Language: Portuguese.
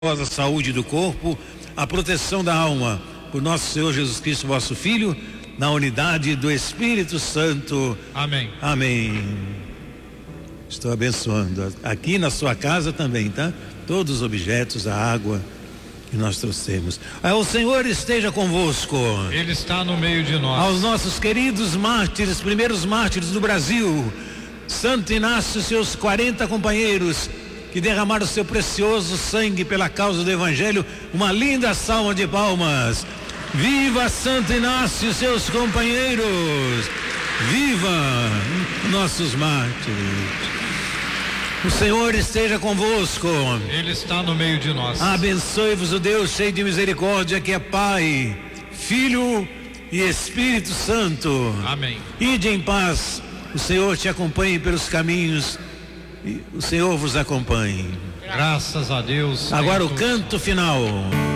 a saúde do corpo, a proteção da alma, por nosso Senhor Jesus Cristo, vosso Filho, na unidade do Espírito Santo. Amém. Amém. Estou abençoando aqui na sua casa também, tá? Todos os objetos, a água que nós trouxemos. O Senhor esteja convosco. Ele está no meio de nós. Aos nossos queridos mártires, primeiros mártires do Brasil, Santo Inácio e seus 40 companheiros que derramaram seu precioso sangue pela causa do Evangelho, uma linda salva de palmas. Viva Santo Inácio e seus companheiros! Viva nossos mártires! O Senhor esteja convosco. Ele está no meio de nós. Abençoe-vos o Deus cheio de misericórdia, que é Pai, Filho e Espírito Santo. Amém. Ide em paz. O Senhor te acompanhe pelos caminhos e o Senhor vos acompanhe. Graças a Deus. Agora o canto final.